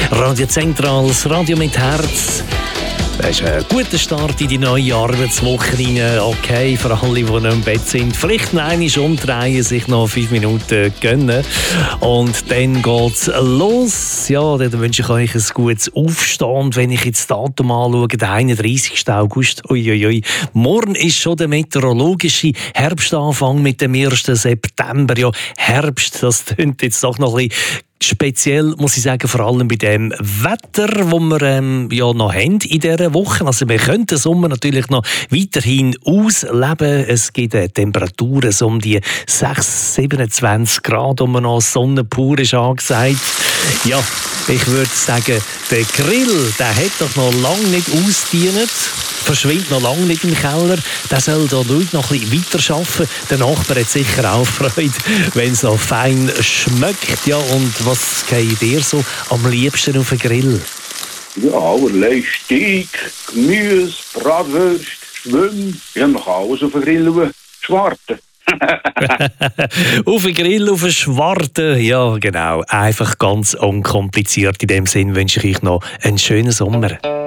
Radio Zentral, das Radio mit Herz. Das ist ein guter Start in die neue Arbeitswoche rein. Okay, für alle, die noch im Bett sind. Vielleicht noch einmal umdrehen, sich noch 5 Minuten gönnen. Und dann geht's los. Ja, dann wünsche ich euch ein gutes Aufstehen. Und wenn ich jetzt das Datum anschaue, der 31. August, uiuiui, morgen ist schon der meteorologische Herbstanfang mit dem 1. September. Ja, Herbst, das klingt jetzt doch noch ein bisschen speziell, muss ich sagen, vor allem bei dem Wetter, das wir ja noch haben in dieser Woche. Also wir können den Sommer natürlich noch weiterhin ausleben. Es gibt Temperaturen so um die 6, 27 Grad, und noch Sonne pur ist angesagt. Ja, ich würde sagen, der Grill, der hat doch noch lange nicht ausgedient. Verschwindet noch lange nicht im Keller. Der soll da ruhig noch ein bisschen weiterarbeiten. Der Nachbar hat sicher auch Freude, wenn es noch fein schmeckt. Ja, und was geht ihr so am liebsten auf den Grill? Ja, allerlei Steak, Gemüse, Bratwurst, Schwimm. Ja, man kann alles auf den Grill schwarten. Auf den Grill, auf den Schwarten. Ja, genau. Einfach ganz unkompliziert. In dem Sinn wünsche ich euch noch einen schönen Sommer.